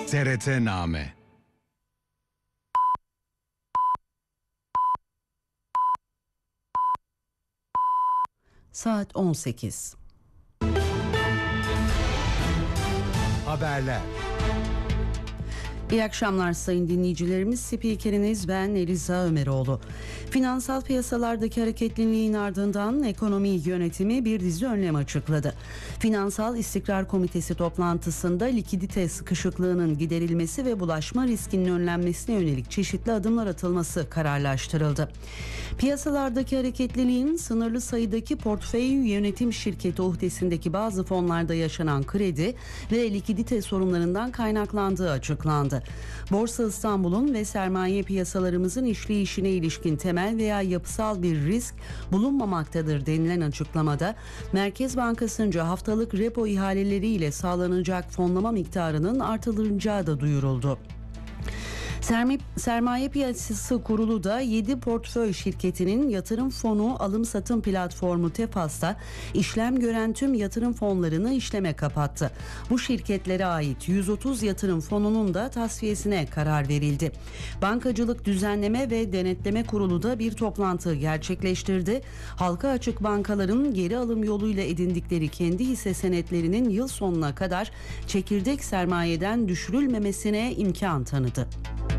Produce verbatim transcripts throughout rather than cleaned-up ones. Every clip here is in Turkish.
T R T-Name. Saat on sekiz. Haberler. İyi akşamlar sayın dinleyicilerimiz. Spikeriniz ben Eliza Ömeroğlu. Finansal piyasalardaki hareketliliğin ardından ekonomi yönetimi bir dizi önlem açıkladı. Finansal İstikrar Komitesi toplantısında likidite sıkışıklığının giderilmesi ve bulaşma riskinin önlenmesine yönelik çeşitli adımlar atılması kararlaştırıldı. Piyasalardaki hareketliliğin sınırlı sayıdaki portföy yönetim şirketi uhdesindeki bazı fonlarda yaşanan kredi ve likidite sorunlarından kaynaklandığı açıklandı. Borsa İstanbul'un ve sermaye piyasalarımızın işleyişine ilişkin temel veya yapısal bir risk bulunmamaktadır denilen açıklamada Merkez Bankası'nca haftalık repo ihaleleriyle sağlanacak fonlama miktarının artırılacağı da duyuruldu. Sermaye Piyasası Kurulu da yedi portföy şirketinin yatırım fonu alım satım platformu Tefas'ta işlem gören tüm yatırım fonlarını işleme kapattı. Bu şirketlere ait yüz otuz yatırım fonunun da tasfiyesine karar verildi. Bankacılık Düzenleme ve Denetleme Kurulu da bir toplantı gerçekleştirdi. Halka açık bankaların geri alım yoluyla edindikleri kendi hisse senetlerinin yıl sonuna kadar çekirdek sermayeden düşürülmemesine imkan tanıdı.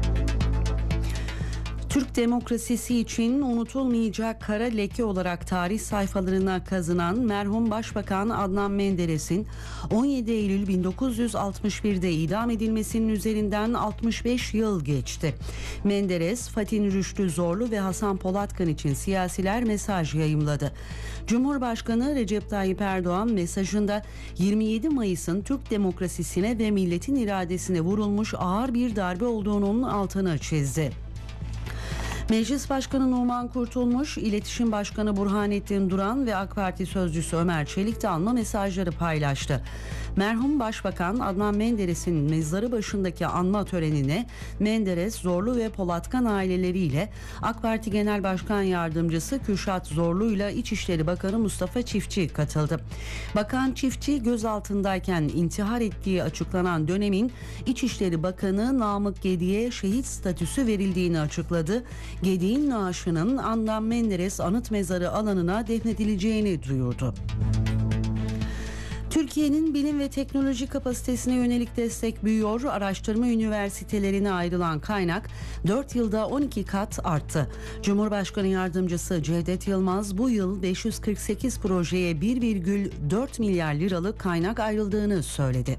Türk demokrasisi için unutulmayacak kara leke olarak tarih sayfalarına kazınan merhum Başbakan Adnan Menderes'in on yedi Eylül bin dokuz yüz altmış bir'de idam edilmesinin üzerinden altmış beş yıl geçti. Menderes, Fatih Rüştü Zorlu ve Hasan Polatkan için siyasiler mesaj yayımladı. Cumhurbaşkanı Recep Tayyip Erdoğan mesajında yirmi yedi Mayıs'ın Türk demokrasisine ve milletin iradesine vurulmuş ağır bir darbe olduğunun altını çizdi. Meclis Başkanı Numan Kurtulmuş, İletişim Başkanı Burhanettin Duran ve AK Parti Sözcüsü Ömer Çelik de anma mesajları paylaştı. Merhum Başbakan Adnan Menderes'in mezarı başındaki anma törenine Menderes, Zorlu ve Polatkan aileleriyle AK Parti Genel Başkan Yardımcısı Kürşat Zorlu ile İçişleri Bakanı Mustafa Çiftçi katıldı. Bakan Çiftçi gözaltındayken intihar ettiği açıklanan dönemin İçişleri Bakanı Namık Gedi'ye şehit statüsü verildiğini açıkladı. Gedi'nin naaşının Adnan Menderes Anıt Mezarı alanına defnedileceğini duyurdu. Türkiye'nin bilim ve teknoloji kapasitesine yönelik destek büyüyor. Araştırma üniversitelerine ayrılan kaynak dört yılda on iki kat arttı. Cumhurbaşkanı Yardımcısı Cevdet Yılmaz bu yıl beş yüz kırk sekiz projeye bir virgül dört milyar liralık kaynak ayrıldığını söyledi.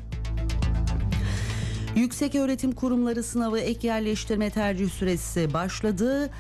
Yükseköğretim kurumları sınavı ek yerleştirme tercih süresi başladı.